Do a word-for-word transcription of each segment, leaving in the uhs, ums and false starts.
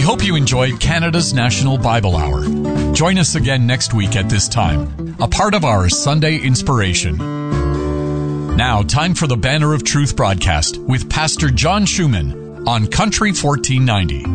hope you enjoyed Canada's National Bible Hour. Join us again next week at this time, a part of our Sunday Inspiration. Now, time for the Banner of Truth broadcast with Pastor John Schumann on Country fourteen ninety.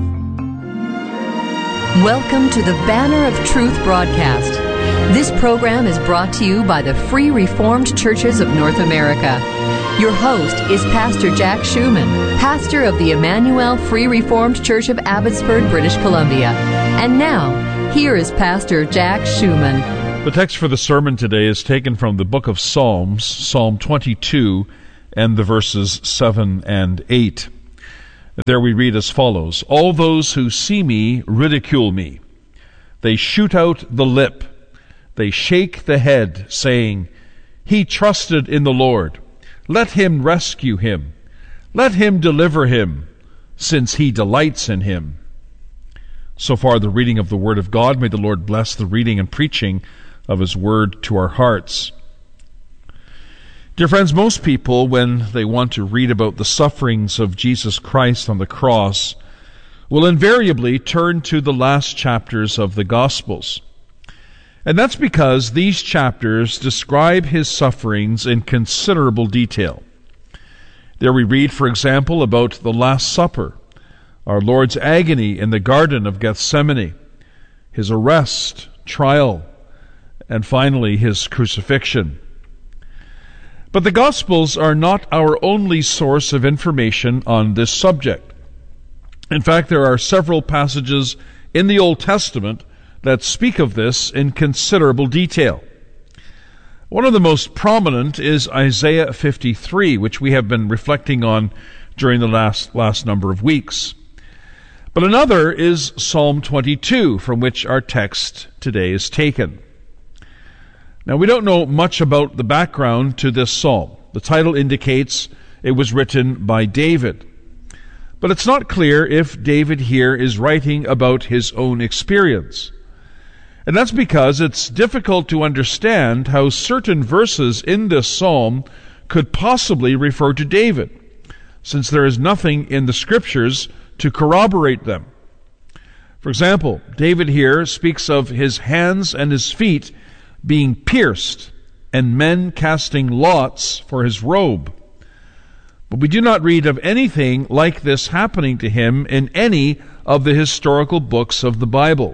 Welcome to the Banner of Truth broadcast. This program is brought to you by the Free Reformed Churches of North America. Your host is Pastor Jack Schumann, pastor of the Emmanuel Free Reformed Church of Abbotsford, British Columbia. And now, here is Pastor Jack Schumann. The text for the sermon today is taken from the book of Psalms, Psalm twenty-two, and the verses seven and eight. There we read as follows: All those who see me ridicule me. They shoot out the lip. They shake the head, saying, He trusted in the Lord. Let him rescue him. Let him deliver him, since he delights in him. So far, the reading of the Word of God. May the Lord bless the reading and preaching of His Word to our hearts. Dear friends, most people, when they want to read about the sufferings of Jesus Christ on the cross, will invariably turn to the last chapters of the Gospels. And that's because these chapters describe His sufferings in considerable detail. There we read, for example, about the Last Supper, our Lord's agony in the Garden of Gethsemane, His arrest, trial, and finally His crucifixion. But the Gospels are not our only source of information on this subject. In fact, there are several passages in the Old Testament that speak of this in considerable detail. One of the most prominent is Isaiah fifty-three, which we have been reflecting on during the last, last number of weeks. But another is Psalm twenty-two, from which our text today is taken. Now, we don't know much about the background to this psalm. The title indicates it was written by David. But it's not clear if David here is writing about his own experience. And that's because it's difficult to understand how certain verses in this psalm could possibly refer to David, since there is nothing in the Scriptures to corroborate them. For example, David here speaks of his hands and his feet being pierced and men casting lots for his robe. But we do not read of anything like this happening to him in any of the historical books of the Bible.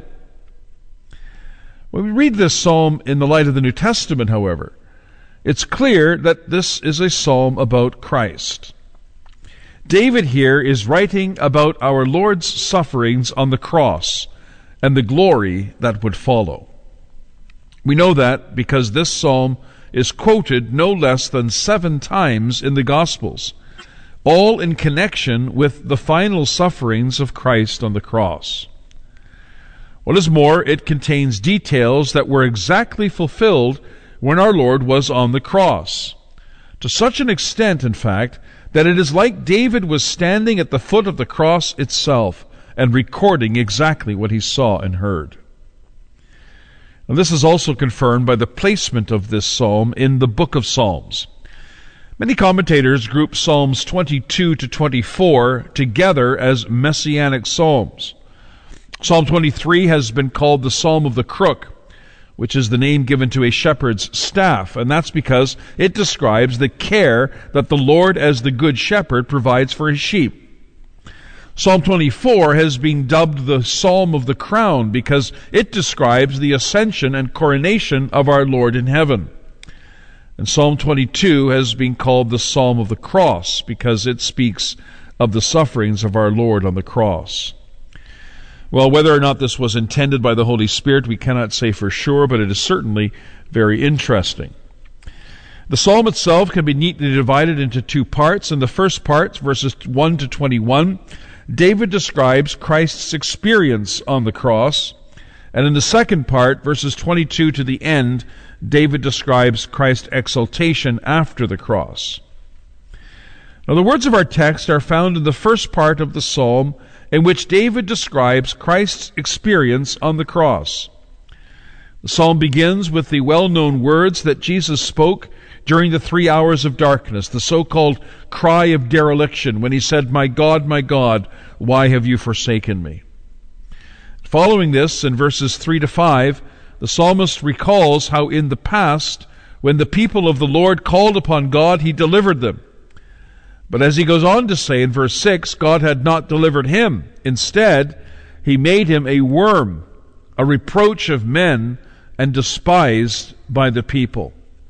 When we read this psalm in the light of the New Testament, however, it's clear that this is a psalm about Christ. David here is writing about our Lord's sufferings on the cross and the glory that would follow. We know that because this psalm is quoted no less than seven times in the Gospels, all in connection with the final sufferings of Christ on the cross. What is more, it contains details that were exactly fulfilled when our Lord was on the cross. To such an extent, in fact, that it is like David was standing at the foot of the cross itself and recording exactly what he saw and heard. And this is also confirmed by the placement of this psalm in the book of Psalms. Many commentators group Psalms twenty-two to twenty-four together as messianic psalms. Psalm twenty-three has been called the Psalm of the Crook, which is the name given to a shepherd's staff, and that's because it describes the care that the Lord as the good shepherd provides for his sheep. Psalm twenty-four has been dubbed the Psalm of the Crown because it describes the ascension and coronation of our Lord in heaven. And Psalm twenty-two has been called the Psalm of the Cross because it speaks of the sufferings of our Lord on the cross. Well, whether or not this was intended by the Holy Spirit, we cannot say for sure, but it is certainly very interesting. The psalm itself can be neatly divided into two parts. In the first part, verses one to twenty-one, David describes Christ's experience on the cross. And in the second part, verses twenty-two to the end, David describes Christ's exaltation after the cross. Now, the words of our text are found in the first part of the psalm, in which David describes Christ's experience on the cross. The psalm begins with the well-known words that Jesus spoke during the three hours of darkness, the so-called cry of dereliction, when he said, "My God, my God, why have you forsaken me?" Following this, in verses three to five, the psalmist recalls how in the past, when the people of the Lord called upon God, he delivered them. But as he goes on to say in verse six, God had not delivered him. Instead, he made him a worm, a reproach of men, and despised by the people.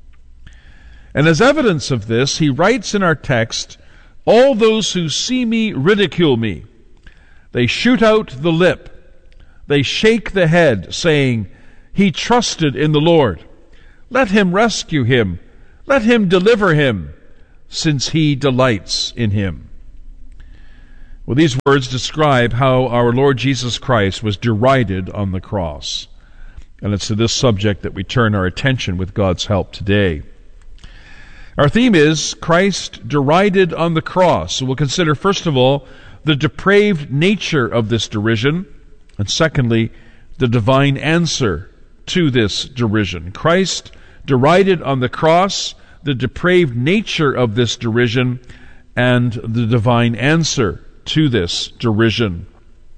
And as evidence of this, he writes in our text, all those who see me ridicule me. They shoot out the lip. They shake the head, saying, he trusted in the Lord. Let him rescue him. Let him deliver him, since he delights in him. Well, these words describe how our Lord Jesus Christ was derided on the cross. And it's to this subject that we turn our attention with God's help today. Our theme is Christ derided on the cross. So we'll consider, first of all, the depraved nature of this derision, and secondly, the divine answer to this derision. Christ derided on the cross, the depraved nature of this derision, and the divine answer to this derision.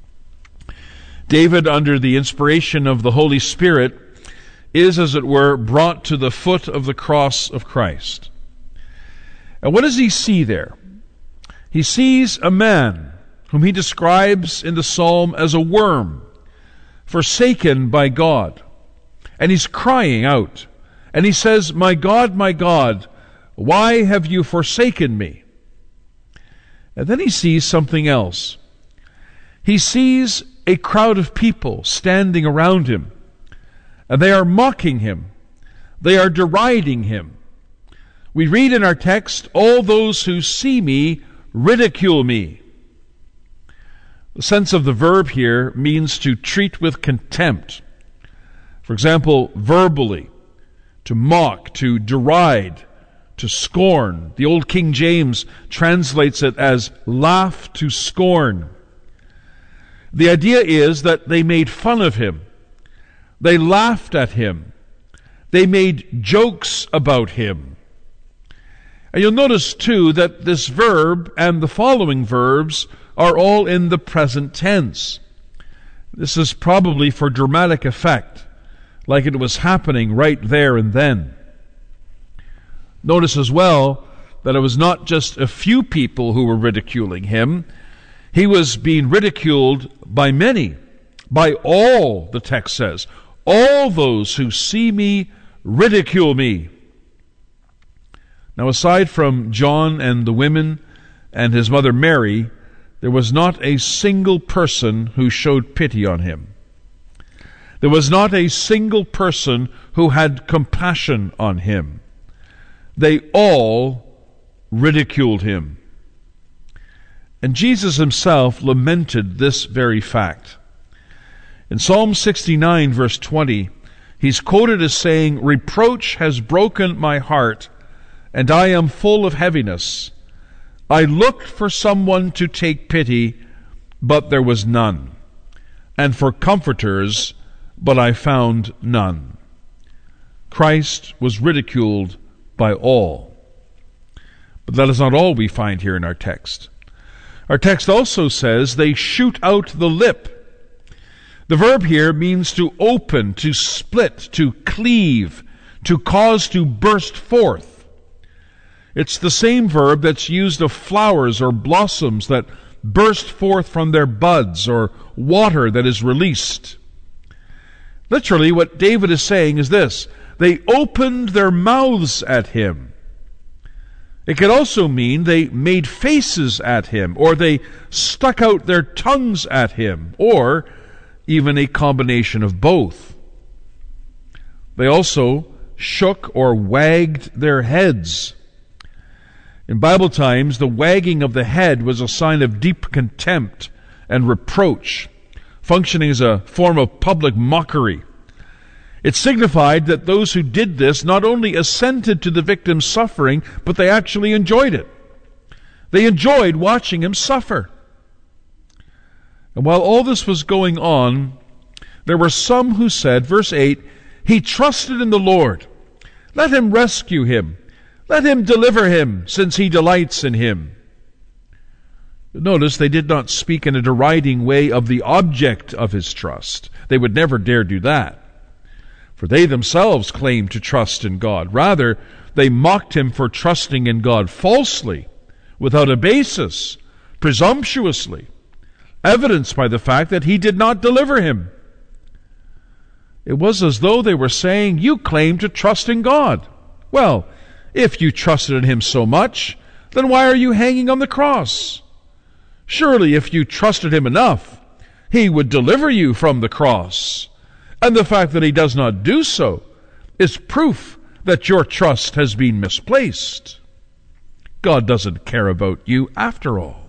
David, under the inspiration of the Holy Spirit, is, as it were, brought to the foot of the cross of Christ. And what does he see there? He sees a man whom he describes in the psalm as a worm, forsaken by God. And he's crying out. And he says, my God, my God, why have you forsaken me? And then he sees something else. He sees a crowd of people standing around him. And they are mocking him. They are deriding him. We read in our text, all those who see me ridicule me. The sense of the verb here means to treat with contempt. For example, verbally, to mock, to deride, to scorn. The old King James translates it as laugh to scorn. The idea is that they made fun of him. They laughed at him. They made jokes about him. And you'll notice, too, that this verb and the following verbs are all in the present tense. This is probably for dramatic effect, like it was happening right there and then. Notice as well that it was not just a few people who were ridiculing him. He was being ridiculed by many, by all, the text says. All those who see me ridicule me. Now, aside from John and the women and his mother Mary, there was not a single person who showed pity on him. There was not a single person who had compassion on him. They all ridiculed him. And Jesus himself lamented this very fact. In Psalm sixty-nine, verse twenty, he's quoted as saying, reproach has broken my heart, and I am full of heaviness. I looked for someone to take pity, but there was none, and for comforters, but I found none. Christ was ridiculed by all. But that is not all we find here in our text. Our text also says they shoot out the lip. The verb here means to open, to split, to cleave, to cause to burst forth. It's the same verb that's used of flowers or blossoms that burst forth from their buds, or water that is released. Literally, what David is saying is this: they opened their mouths at him. It could also mean they made faces at him, or they stuck out their tongues at him, or even a combination of both. They also shook or wagged their heads. In Bible times, the wagging of the head was a sign of deep contempt and reproach, functioning as a form of public mockery. It signified that those who did this not only assented to the victim's suffering, but they actually enjoyed it. They enjoyed watching him suffer. And while all this was going on, there were some who said, verse eight, he trusted in the Lord. Let him rescue him. Let him deliver him, since he delights in him. Notice they did not speak in a deriding way of the object of his trust. They would never dare do that. For they themselves claimed to trust in God. Rather, they mocked him for trusting in God falsely, without a basis, presumptuously, evidenced by the fact that he did not deliver him. It was as though they were saying, you claim to trust in God. Well, if you trusted in him so much, then why are you hanging on the cross? Surely if you trusted him enough, he would deliver you from the cross. And the fact that he does not do so is proof that your trust has been misplaced. God doesn't care about you after all.